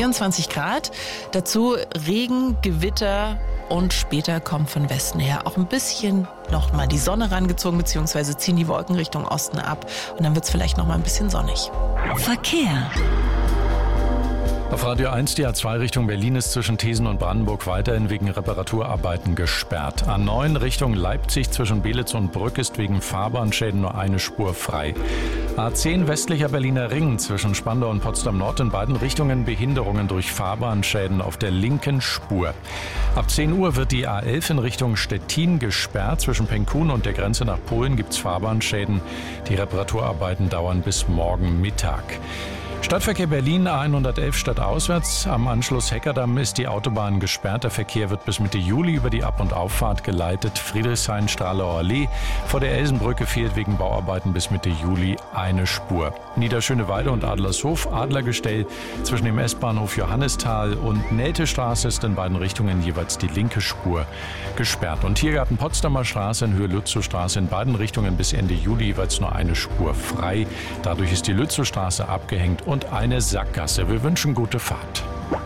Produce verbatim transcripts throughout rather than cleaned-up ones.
vierundzwanzig Grad. Dazu Regen, Gewitter und später kommt von Westen her auch ein bisschen noch mal die Sonne rangezogen, beziehungsweise ziehen die Wolken Richtung Osten ab. Und dann wird es vielleicht noch mal ein bisschen sonnig. Verkehr. Auf Radio eins die A zwei Richtung Berlin ist zwischen Thesen und Brandenburg weiterhin wegen Reparaturarbeiten gesperrt. A neun Richtung Leipzig zwischen Belitz und Brück ist wegen Fahrbahnschäden nur eine Spur frei. A zehn westlicher Berliner Ring zwischen Spandau und Potsdam Nord in beiden Richtungen Behinderungen durch Fahrbahnschäden auf der linken Spur. Ab zehn Uhr wird die A elf in Richtung Stettin gesperrt. Zwischen Penkun und der Grenze nach Polen gibt es Fahrbahnschäden. Die Reparaturarbeiten dauern bis morgen Mittag. Stadtverkehr Berlin A hundertelf stadtauswärts. Am Anschluss Heckerdamm ist die Autobahn gesperrt. Der Verkehr wird bis Mitte Juli über die Ab- und Auffahrt geleitet. Friedrichshain-Strahler Allee. Vor der Elsenbrücke fehlt wegen Bauarbeiten bis Mitte Juli eine Spur. Niederschöneweide und Adlershof, Adlergestell. Zwischen dem S-Bahnhof Johannisthal und Nältestraße ist in beiden Richtungen jeweils die linke Spur gesperrt. Und Tiergarten Potsdamer Straße in Höhe Lützowstraße in beiden Richtungen bis Ende Juli jeweils nur eine Spur frei. Dadurch ist die Lützowstraße abgehängt und eine Sackgasse. Wir wünschen gute Fahrt.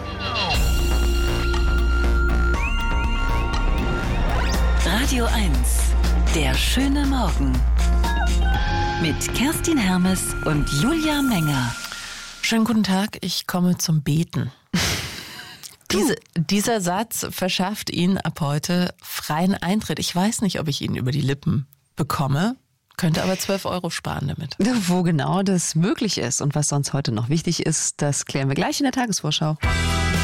Radio eins, der schöne Morgen. Mit Kerstin Hermes und Julia Menger. Schönen guten Tag, ich komme zum Beten. Diese, dieser Satz verschafft Ihnen ab heute freien Eintritt. Ich weiß nicht, ob ich ihn über die Lippen bekomme. Könnte aber zwölf Euro sparen damit. Wo genau das möglich ist und was sonst heute noch wichtig ist, das klären wir gleich in der Tagesvorschau.